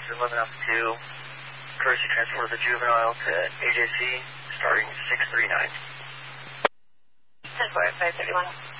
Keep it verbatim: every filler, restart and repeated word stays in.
Officer eleven Alpha two, courtesy transport of the juvenile to A J C, starting six three nine. ten four, five thirty-one.